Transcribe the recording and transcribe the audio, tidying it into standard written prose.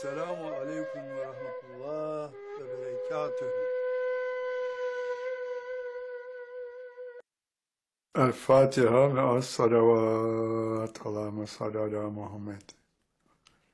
Selamun aleyküm ve rahmetullah ve berekatühü. El Fatiha ve as-salavat. Allahümme salli ala Muhammed.